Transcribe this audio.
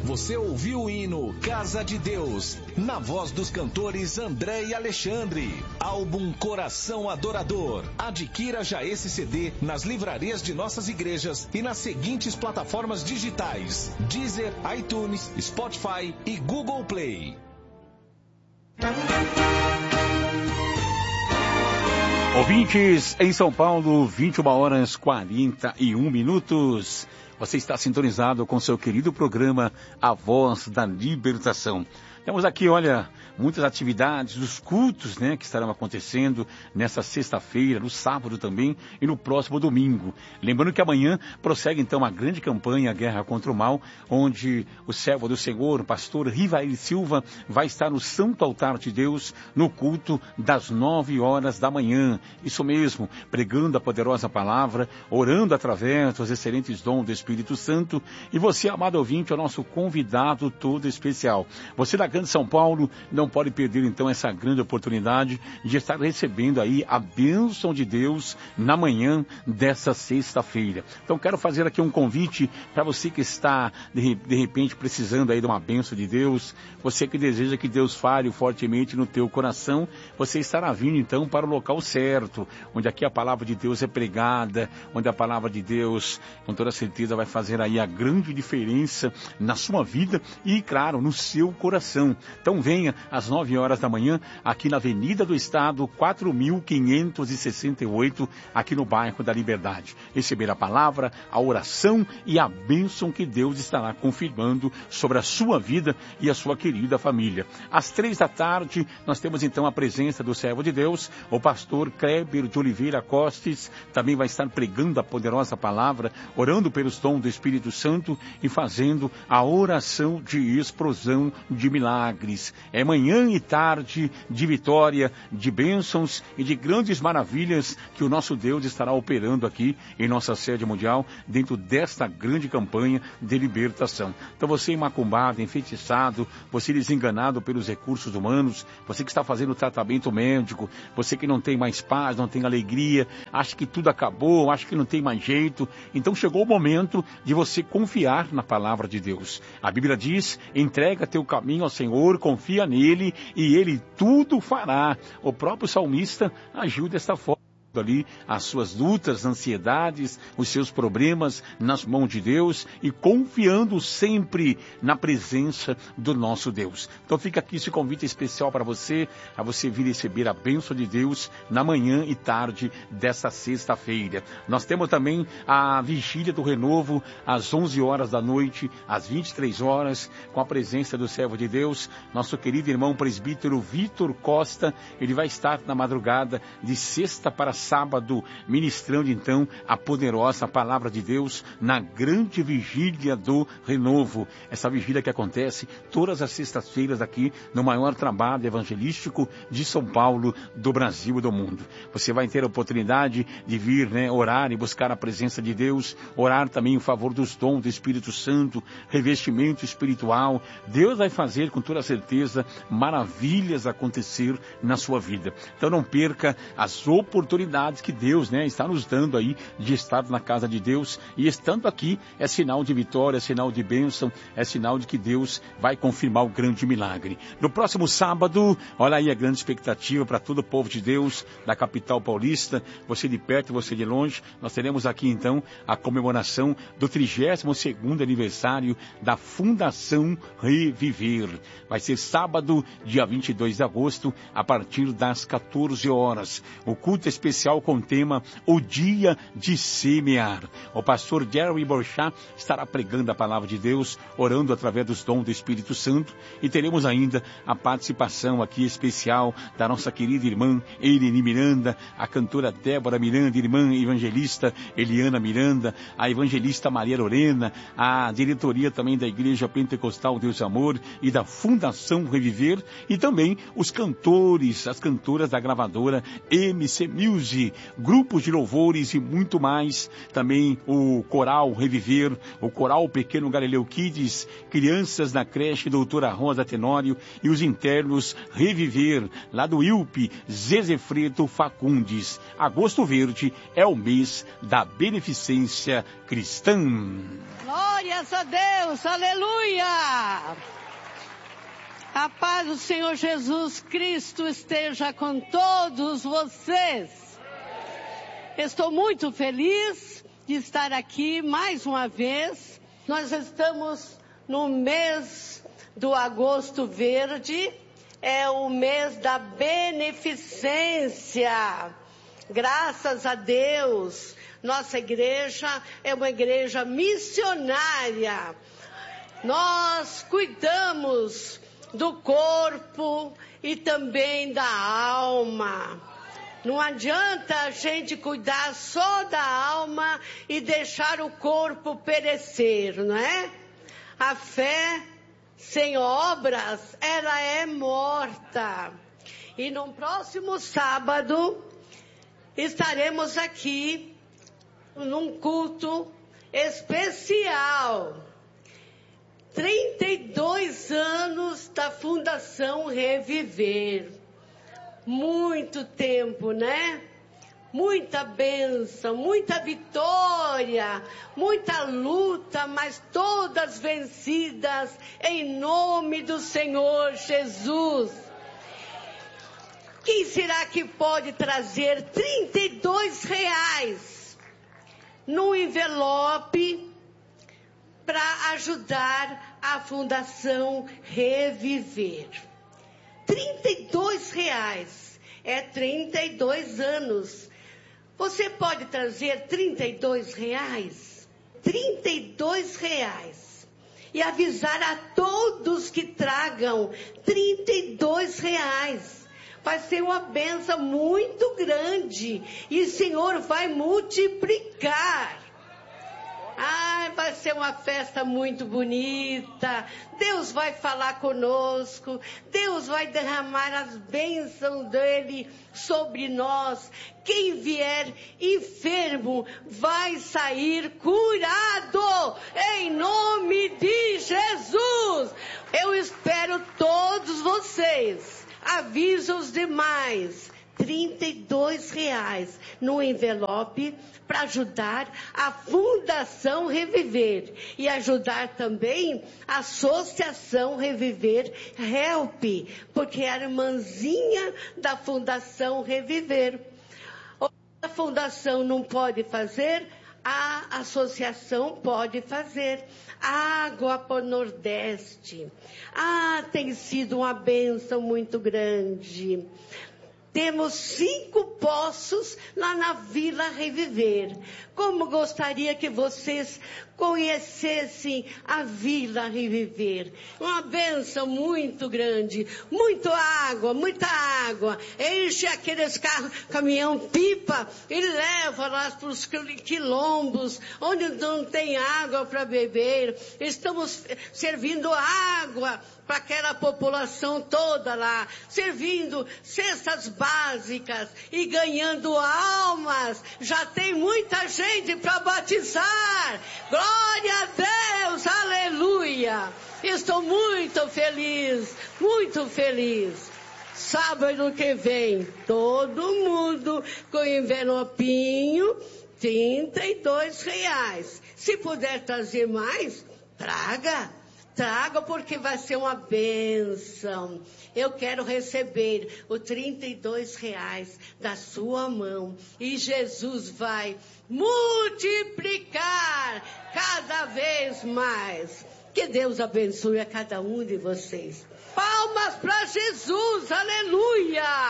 Você ouviu o hino Casa de Deus, na voz dos cantores André e Alexandre. Álbum Coração Adorador. Adquira já esse CD nas livrarias de nossas igrejas e nas seguintes plataformas digitais: Deezer, iTunes, Spotify e Google Play. Ouvintes, em São Paulo, 21h41. Você está sintonizado com seu querido programa A Voz da Libertação. Temos aqui, olha, muitas atividades, os cultos, né, que estarão acontecendo nessa sexta-feira, no sábado também e no próximo domingo. Lembrando que amanhã prossegue então a grande campanha Guerra contra o Mal, onde o servo do Senhor, o pastor Rivael Silva, vai estar no Santo Altar de Deus, no culto das 9h da manhã. Isso mesmo, pregando a poderosa palavra, orando através dos excelentes dons do Espírito Santo. E você, amado ouvinte, é o nosso convidado todo especial. Você da Grande São Paulo não pode perder então essa grande oportunidade de estar recebendo aí a bênção de Deus na manhã dessa sexta-feira. Então quero fazer aqui um convite para você que está de repente precisando aí de uma bênção de Deus, você que deseja que Deus fale fortemente no teu coração, você estará vindo então para o local certo, onde aqui a palavra de Deus é pregada, onde a palavra de Deus com toda certeza vai fazer aí a grande diferença na sua vida e, claro, no seu coração. Então venha às 9h da manhã, aqui na Avenida do Estado, 4.568, aqui no bairro da Liberdade. Receber a palavra, a oração e a bênção que Deus estará confirmando sobre a sua vida e a sua querida família. Às 15h, nós temos então a presença do servo de Deus, o pastor Kleber de Oliveira Costes, também vai estar pregando a poderosa palavra, orando pelos dons do Espírito Santo e fazendo a oração de explosão de milagres. É manhã e tarde de vitória, de bênçãos e de grandes maravilhas que o nosso Deus estará operando aqui em nossa sede mundial, dentro desta grande campanha de libertação. Então você macumbado, enfeitiçado, você desenganado pelos recursos humanos, você que está fazendo tratamento médico, você que não tem mais paz, não tem alegria, acha que tudo acabou, acha que não tem mais jeito, então chegou o momento de você confiar na palavra de Deus. A Bíblia diz: entrega teu caminho ao Senhor, confia nele e ele tudo fará. O próprio salmista agiu desta forma. Ali as suas lutas, ansiedades, os seus problemas nas mãos de Deus e confiando sempre na presença do nosso Deus. Então fica aqui esse convite especial para você, a você vir receber a bênção de Deus na manhã e tarde dessa sexta-feira. Nós temos também a vigília do renovo às 11h da noite, às 23h, com a presença do servo de Deus, nosso querido irmão presbítero Vitor Costa. Ele vai estar na madrugada de sexta para sábado, ministrando então a poderosa palavra de Deus na grande vigília do renovo. Essa vigília que acontece todas as sextas-feiras aqui no maior trabalho evangelístico de São Paulo, do Brasil e do mundo. Você vai ter a oportunidade de vir, orar e buscar a presença de Deus, orar também em favor dos dons do Espírito Santo, revestimento espiritual. Deus vai fazer com toda certeza maravilhas acontecer na sua vida. Então não perca as oportunidades que Deus, está nos dando aí de estar na casa de Deus, e estando aqui é sinal de vitória, é sinal de bênção, é sinal de que Deus vai confirmar o grande milagre. No próximo sábado, olha aí a grande expectativa para todo o povo de Deus da capital paulista, você de perto, você de longe. Nós teremos aqui então a comemoração do 32º aniversário da Fundação Reviver. Vai ser sábado, dia 22 de agosto, a partir das 14h. O culto especial com o tema O Dia de Semear. O pastor Jerry Borchat estará pregando a palavra de Deus, orando através dos dons do Espírito Santo, e teremos ainda a participação aqui especial da nossa querida irmã Eleni Miranda, a cantora Débora Miranda, irmã evangelista Eliana Miranda, a evangelista Maria Lorena, a diretoria também da Igreja Pentecostal Deus e Amor e da Fundação Reviver, e também os cantores, as cantoras da gravadora MC Music, 12 grupos de louvores e muito mais. Também o Coral Reviver, o Coral Pequeno Galileu Kids, crianças na creche Doutora Rosa Tenório e os internos Reviver, lá do IUP Zezefreto Facundes. Agosto Verde é o mês da beneficência cristã. Glórias a Deus, aleluia! A paz do Senhor Jesus Cristo esteja com todos vocês. Estou muito feliz de estar aqui mais uma vez. Nós estamos no mês do Agosto Verde, é o mês da beneficência. Graças a Deus, nossa igreja é uma igreja missionária. Nós cuidamos do corpo e também da alma. Não adianta a gente cuidar só da alma e deixar o corpo perecer, não é? A fé sem obras, ela é morta. E no próximo sábado estaremos aqui num culto especial. 32 anos da Fundação Reviver. Muito tempo, né? Muita bênção, muita vitória, muita luta, mas todas vencidas em nome do Senhor Jesus. Quem será que pode trazer R$32 no envelope para ajudar a Fundação Reviver? R$32 é 32 anos. Você pode trazer R$32? R$32 e avisar a todos que tragam R$32. Vai ser uma bênção muito grande e o Senhor vai multiplicar. Vai ser uma festa muito bonita. Deus vai falar conosco. Deus vai derramar as bênçãos dele sobre nós. Quem vier enfermo vai sair curado. Em nome de Jesus. Eu espero todos vocês. Avisa os demais. R$32 no envelope para ajudar a Fundação Reviver e ajudar também a Associação Reviver Help, porque é a irmãzinha da Fundação Reviver. A Fundação não pode fazer, a associação pode fazer. Água para o Nordeste. Tem sido uma bênção muito grande. Temos 5 poços lá na Vila Reviver. Como gostaria que vocês conhecessem a Vila Reviver. Uma bênção muito grande. Muita água. Enche aqueles carros, caminhão pipa e leva lá para os quilombos, onde não tem água para beber. Estamos servindo água para aquela população toda lá, servindo cestas básicas e ganhando almas. Já tem muita gente para batizar. Glória a Deus, aleluia. Estou muito feliz, muito feliz. Sábado que vem, todo mundo com envelopinho, R$32. Se puder trazer mais, traga, porque vai ser uma bênção. Eu quero receber os R$32 da sua mão. E Jesus vai multiplicar cada vez mais. Que Deus abençoe a cada um de vocês. Palmas para Jesus, aleluia!